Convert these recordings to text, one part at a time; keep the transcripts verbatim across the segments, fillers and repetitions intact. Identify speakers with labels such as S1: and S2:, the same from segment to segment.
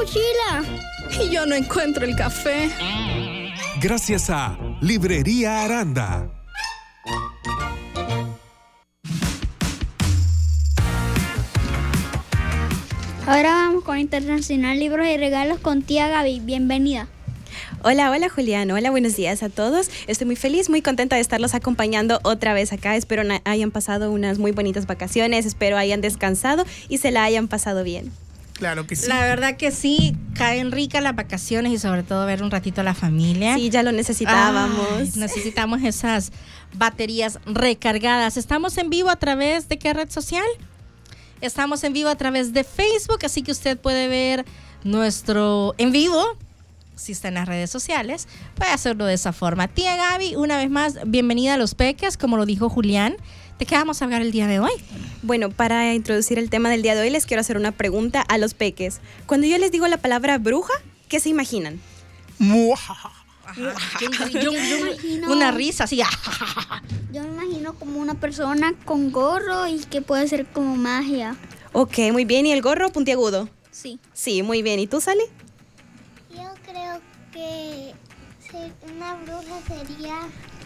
S1: mochila.
S2: Y yo no encuentro el café.
S3: Gracias a Librería Aranda.
S1: Ahora vamos con Internacional Libros y Regalos con tía Gaby. Bienvenida.
S4: Hola, hola Julián, hola, buenos días a todos. Estoy muy feliz, muy contenta de estarlos acompañando otra vez acá. Espero na- hayan pasado unas muy bonitas vacaciones, espero hayan descansado y se la hayan pasado bien.
S5: Claro que sí.
S6: La verdad que sí, caen ricas las vacaciones y sobre todo ver un ratito a la familia.
S4: Sí, ya lo necesitábamos.
S6: Ay, necesitamos esas baterías recargadas. Estamos en vivo a través de ¿qué red social? Estamos en vivo a través de Facebook, así que usted puede ver nuestro en vivo. Si está en las redes sociales, puede hacerlo de esa forma. Tía Gaby, una vez más, bienvenida a Los Peques, como lo dijo Julián. ¿De qué vamos a hablar el día de hoy?
S4: Bueno, para introducir el tema del día de hoy, les quiero hacer una pregunta a los peques. Cuando yo les digo la palabra bruja, ¿qué se imaginan?
S5: Muajaja.
S6: Yo, yo, yo,
S1: imagino-
S6: una risa así.
S1: Yo me imagino como una persona con gorro y que puede ser como magia.
S4: Ok, muy bien. ¿Y el gorro puntiagudo?
S1: Sí.
S4: Sí, muy bien. ¿Y tú, Sally?
S7: Yo creo que se- una bruja sería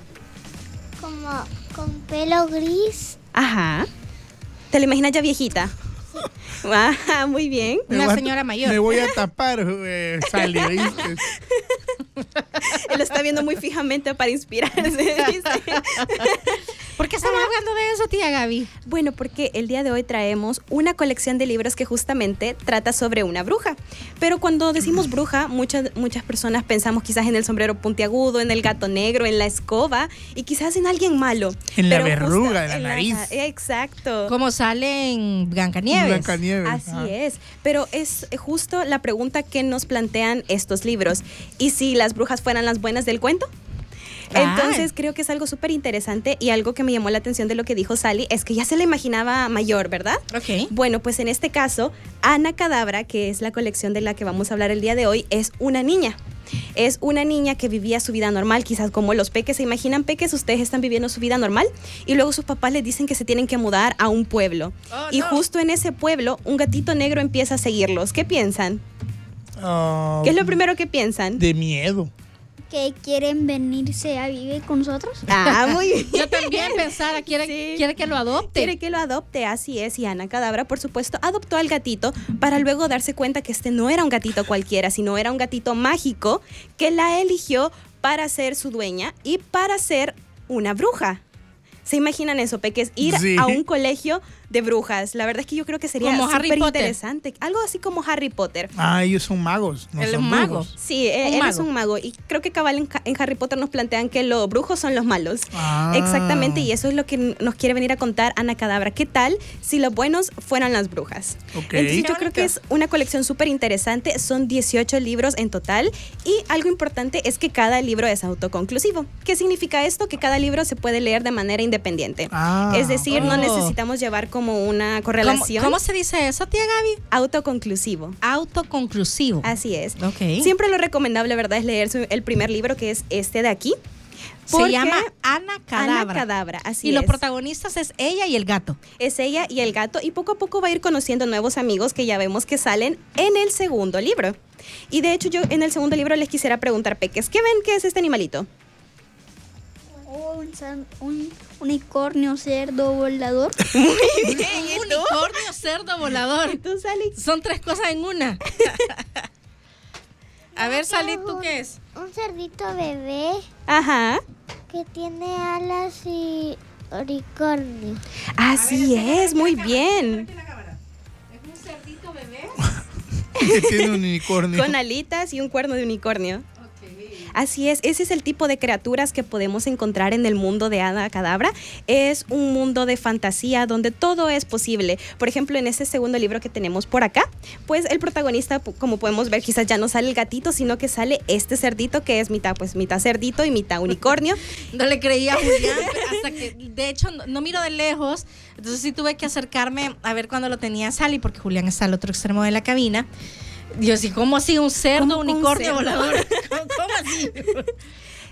S7: como con pelo gris.
S4: Ajá. ¿Te la imaginas ya viejita? Ajá, muy bien.
S5: Me
S6: Una
S5: voy a-
S6: señora mayor.
S5: Me voy a tapar, eh, Sally, ¿viste?
S4: Él lo está viendo muy fijamente para inspirarse, dice.
S6: ¿Por qué estamos hablando de eso, tía Gaby?
S4: Bueno, porque el día de hoy traemos una colección de libros que justamente trata sobre una bruja. Pero cuando decimos bruja, muchas, muchas personas pensamos quizás en el sombrero puntiagudo, en el gato negro, en la escoba y quizás en alguien malo.
S5: En la
S4: Pero
S5: verruga
S4: justa-
S5: de la
S4: en
S5: nariz.
S4: Exacto.
S6: Como sale en Blancanieves.
S5: Blancanieves.
S4: Así
S5: Ah.
S4: es, pero es justo la pregunta que nos plantean estos libros. ¿Y si las brujas fueran las buenas del cuento?
S6: Ah.
S4: Entonces creo que es algo súper interesante y algo que me llamó la atención de lo que dijo Sally es que ya se la imaginaba mayor, ¿verdad?
S6: Ok.
S4: Bueno, pues en este caso, Ana Cadabra, que es la colección de la que vamos a hablar el día de hoy, es una niña. Es una niña que vivía su vida normal, quizás como los peques. ¿Se imaginan, peques? Ustedes están viviendo su vida normal y luego sus papás les dicen que se tienen que mudar a un pueblo.
S6: Oh,
S4: y
S6: no.
S4: justo en ese pueblo, un gatito negro empieza a seguirlos. ¿Qué piensan?
S5: Ah,
S4: ¿Qué es lo primero que piensan?
S5: de miedo.
S1: ¿Que quieren venirse a vivir con nosotros?
S4: Ah, muy bien.
S6: Yo también pensara, quiere,
S4: Sí.
S6: quiere que lo adopte.
S4: Quiere que lo adopte, así es. Y Ana Cadabra, por supuesto, adoptó al gatito para luego darse cuenta que este no era un gatito cualquiera, sino era un gatito mágico que la eligió para ser su dueña y para ser una bruja. ¿Se imaginan eso, peques? Ir
S5: Sí.
S4: a un colegio de brujas. La verdad es que yo creo que sería
S6: Como Harry
S4: súper
S6: Potter.
S4: interesante. Algo así como Harry Potter.
S5: Ah, ellos son magos. No
S6: Él es
S5: son
S6: un mago.
S5: brujos.
S4: Sí, eh,
S6: Un
S4: él
S6: mago.
S4: es un mago y creo que cabal en, Ja- en Harry Potter nos plantean que los brujos son los malos.
S5: Ah.
S4: Exactamente, y eso es lo que n- nos quiere venir a contar Ana Cadabra. ¿Qué tal si los buenos fueran las brujas?
S5: Ok.
S4: Entonces
S6: Qué
S4: yo creo
S6: bonito.
S4: que es una colección súper interesante, son dieciocho libros en total y algo importante es que cada libro es autoconclusivo. ¿Qué significa esto? Que cada libro se puede leer de manera independiente.
S5: Ah,
S4: es decir, no
S6: oh.
S4: necesitamos llevar como una
S6: ¿Cómo,
S4: correlación.
S6: cómo se dice eso, tía Gaby?
S4: Autoconclusivo.
S6: Autoconclusivo.
S4: Así es.
S6: Ok.
S4: Siempre lo recomendable, ¿verdad?, es leer su- el primer libro, que es este de aquí.
S6: Se
S4: porque
S6: llama Ana Cadabra.
S4: Ana Cadabra, así
S6: Y
S4: es.
S6: los protagonistas es ella y el gato.
S4: Es ella y el gato, y poco a poco va a ir conociendo nuevos amigos que ya vemos que salen en el segundo libro. Y de hecho yo en el segundo libro les quisiera preguntar, peques, ¿qué ven que es este animalito?
S1: Oh, un, san- un unicornio cerdo volador.
S6: Un unicornio cerdo volador.
S4: ¿Tú, Sally?
S6: Son tres cosas en una. A ver, Sally, ¿tú qué es?
S7: Un cerdito bebé
S4: Ajá.
S7: que tiene alas y unicornio.
S4: Así es, muy bien.
S6: ¿Es un cerdito bebé?
S5: que tiene un unicornio.
S4: Con alitas y un cuerno de unicornio. Así es, ese es el tipo de criaturas que podemos encontrar en el mundo de Ana Cadabra. Es un mundo de fantasía donde todo es posible. Por ejemplo, en ese segundo libro que tenemos por acá, pues el protagonista, como podemos ver, quizás ya no sale el gatito, sino que sale este cerdito que es mitad, pues mitad cerdito y mitad unicornio.
S6: No le creía a Julián hasta que, de hecho, no, no miro de lejos. Entonces sí tuve que acercarme a ver cuando lo tenía Sally, porque Julián está al otro extremo de la cabina. Yo sí, ¿cómo así? ¿Un cerdo,
S4: ¿Cómo un
S6: unicornio
S4: cerdo?
S6: volador? ¿Cómo, cómo así?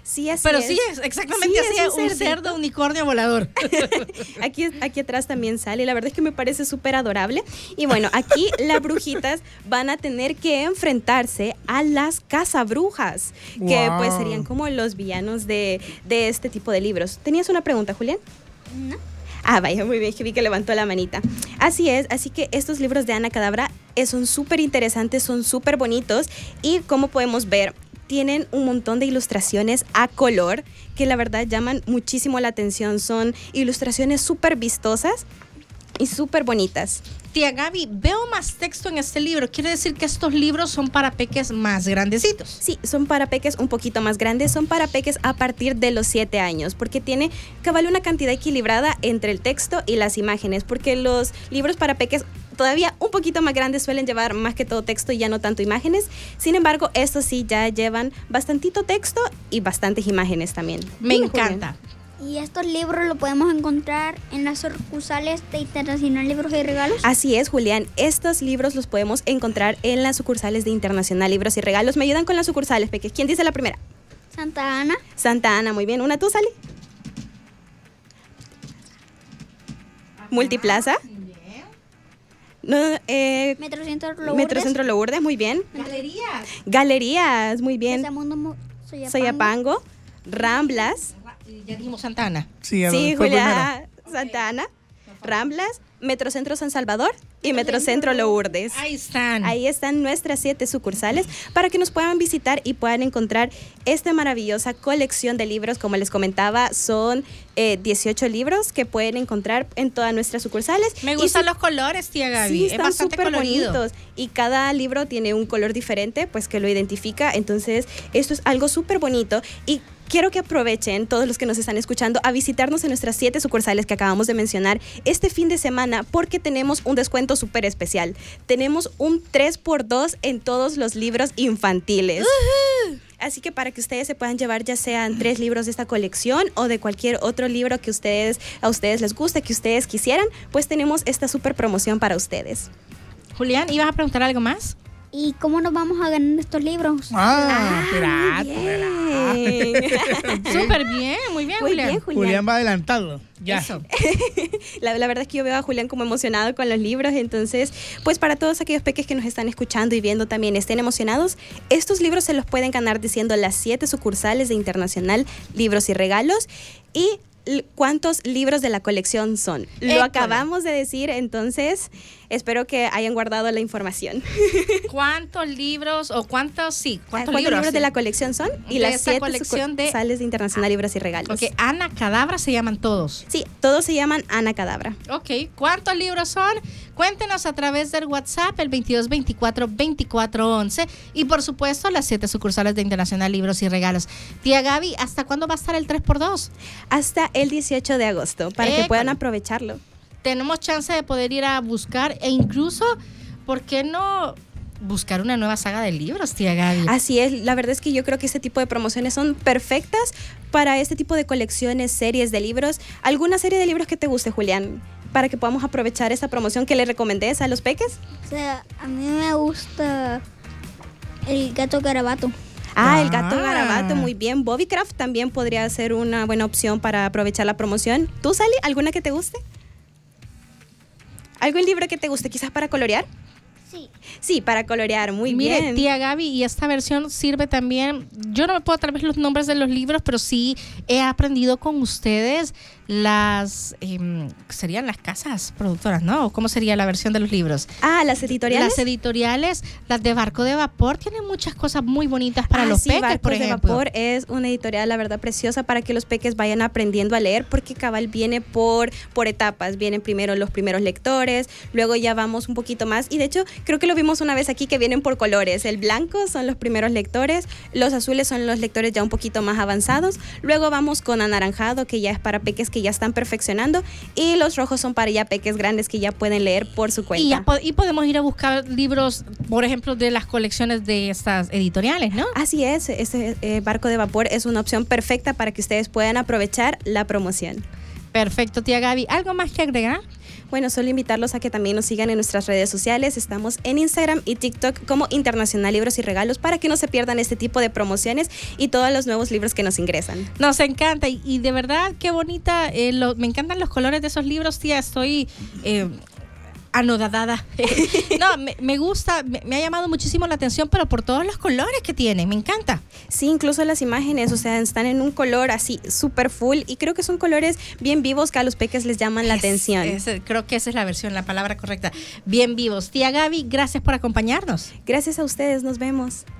S4: Sí, así
S6: Pero
S4: es.
S6: sí, es exactamente
S4: Sí,
S6: así,
S4: es
S6: es
S4: un
S6: un
S4: cerdito.
S6: cerdo unicornio volador.
S4: Aquí, aquí atrás también sale, la verdad es que me parece súper adorable. Y bueno, aquí las brujitas van a tener que enfrentarse a las cazabrujas, que
S5: Wow.
S4: pues serían como los villanos de, de este tipo de libros. ¿Tenías una pregunta, Julián?
S1: No.
S4: Ah, vaya, muy bien, que vi que levantó la manita. Así es, así que estos libros de Ana Kadabra eh, son súper interesantes, son súper bonitos y como podemos ver, tienen un montón de ilustraciones a color que la verdad llaman muchísimo la atención. Son ilustraciones súper vistosas y súper bonitas.
S6: Tía Gaby, veo más texto en este libro. ¿Quiere decir que estos libros son para peques más grandecitos?
S4: Sí, son para peques un poquito más grandes, son para peques a partir de los siete años, porque tiene cabal una cantidad equilibrada entre el texto y las imágenes, porque los libros para peques todavía un poquito más grandes suelen llevar más que todo texto y ya no tanto imágenes. Sin embargo, estos sí ya llevan bastantito texto y bastantes imágenes también.
S6: Me
S4: Dime,
S6: encanta.
S1: Y estos libros los podemos encontrar en las sucursales de Internacional Libros y Regalos.
S4: Así es, Julián. Estos libros los podemos encontrar en las sucursales de Internacional Libros y Regalos. Me ayudan con las sucursales, peques. ¿Quién dice la primera?
S1: Santa Ana,
S4: Santa Ana, muy bien. ¿Una tú, Sally? Multiplaza. No, eh,
S1: Metrocentro Lourdes,
S4: Metrocentro Lourdes, muy bien.
S6: Galerías.
S4: Galerías, muy bien.
S1: Besamundo Mo- Soyapango,
S4: Soyapango, Ramblas.
S6: Ya dijimos Santana.
S5: Sí, a-
S4: Sí,
S5: fue
S4: Julia Santa Ana. Ramblas, Metrocentro San Salvador y Metrocentro Lourdes.
S6: Ahí están.
S4: Ahí están nuestras siete sucursales para que nos puedan visitar y puedan encontrar esta maravillosa colección de libros. Como les comentaba, son eh, dieciocho libros que pueden encontrar en todas nuestras sucursales.
S6: Me
S4: Y
S6: gustan
S4: si-
S6: los colores, tía Gaby.
S4: Sí,
S6: es
S4: están
S6: bastante
S4: súper
S6: colorido.
S4: bonitos y cada libro tiene un color diferente, pues que lo identifica. Entonces, esto es algo súper bonito y quiero que aprovechen todos los que nos están escuchando a visitarnos en nuestras siete sucursales que acabamos de mencionar este fin de semana porque tenemos un descuento súper especial. Tenemos un tres por dos en todos los libros infantiles. Así que para que ustedes se puedan llevar ya sean tres libros de esta colección o de cualquier otro libro que ustedes, a ustedes les guste, que ustedes quisieran, pues tenemos esta súper promoción para ustedes.
S6: Julián, ¿ibas a preguntar algo más?
S1: ¿Y cómo nos vamos a ganar estos libros?
S5: Ah, espera,
S4: Bien.
S6: Súper bien, muy bien,
S4: Muy
S6: Julián.
S4: bien, Julián.
S5: Julián va adelantado. Ya.
S6: Eso.
S4: La, la verdad es que yo veo a Julián como emocionado con los libros, entonces, pues para todos aquellos peques que nos están escuchando y viendo también estén emocionados, estos libros se los pueden ganar diciendo las siete sucursales de Internacional Libros y Regalos y l- cuántos libros de la colección son. Lo
S6: École.
S4: acabamos de decir, entonces espero que hayan guardado la información.
S6: ¿Cuántos libros o cuántos, sí, cuántos,
S4: ¿Cuántos libros,
S6: libros?
S4: de la colección son? Y
S6: De
S4: las
S6: esta
S4: siete
S6: colección de-
S4: sucursales de Internacional Libros y Regalos.
S6: Ok, Ana Kadabra se llaman todos.
S4: Sí, todos se llaman Ana Kadabra.
S6: Ok, ¿cuántos libros son? Cuéntenos a través del WhatsApp, el veintidós veinticuatro veinticuatro once y por supuesto las siete sucursales de Internacional Libros y Regalos. Tía Gaby, ¿hasta cuándo va a estar el tres por dos?
S4: Hasta el dieciocho de agosto, para
S6: École.
S4: que puedan aprovecharlo.
S6: Tenemos chance de poder ir a buscar e incluso, ¿por qué no buscar una nueva saga de libros, tía Gaby?
S4: Así es, la verdad es que yo creo que este tipo de promociones son perfectas para este tipo de colecciones, series de libros. ¿Alguna serie de libros que te guste, Julián? Para que podamos aprovechar esta promoción que le recomendés a los peques.
S1: O sea, a mí me gusta el gato garabato.
S4: Ah, el gato
S5: Ah.
S4: garabato, muy bien. Bobbycraft también podría ser una buena opción para aprovechar la promoción. ¿Tú, Sally, alguna que te guste? ¿Algún libro que te guste, quizás para colorear?
S7: Sí.
S4: Sí, para colorear, muy
S6: Mire,
S4: bien.
S6: tía Gaby, y esta versión sirve también, yo no me puedo tal vez los nombres de los libros, pero sí he aprendido con ustedes las, eh, serían las casas productoras, ¿no? ¿Cómo sería la versión de los libros?
S4: Ah, las editoriales.
S6: Las editoriales, las de Barco de Vapor, tienen muchas cosas muy bonitas para
S4: Ah,
S6: los
S4: sí,
S6: peques,
S4: Barcos
S6: por
S4: de
S6: ejemplo.
S4: Vapor es una editorial, la verdad, preciosa para que los peques vayan aprendiendo a leer, porque cabal viene por, por etapas. Vienen primero los primeros lectores, luego ya vamos un poquito más. Y de hecho, creo que lo vimos una vez aquí que vienen por colores. El blanco son los primeros lectores, los azules son los lectores ya un poquito más avanzados. Luego vamos con anaranjado, que ya es para peques que ya están perfeccionando. Y los rojos son para ya peques grandes que ya pueden leer por su cuenta.
S6: Y, ya po- y podemos ir a buscar libros, por ejemplo, de las colecciones de estas editoriales, ¿no?
S4: Así es, este eh, Barco de Vapor es una opción perfecta para que ustedes puedan aprovechar la promoción.
S6: Perfecto, tía Gaby. ¿Algo más que agregar?
S4: Bueno, solo invitarlos a que también nos sigan en nuestras redes sociales. Estamos en Instagram y TikTok como Internacional Libros y Regalos para que no se pierdan este tipo de promociones y todos los nuevos libros que nos ingresan.
S6: Nos encanta y, y de verdad qué bonita, eh, lo, me encantan los colores de esos libros, tía, estoy... Eh, anodadada. No, me, me gusta, me, me ha llamado muchísimo la atención, pero por todos los colores que tiene, me encanta.
S4: Sí, incluso las imágenes, o sea, están en un color así súper full y creo que son colores bien vivos que a los peques les llaman la
S6: Es,
S4: atención.
S6: es, creo que esa es la versión, la palabra correcta. Bien vivos. Tía Gaby, gracias por acompañarnos.
S4: Gracias a ustedes, nos vemos.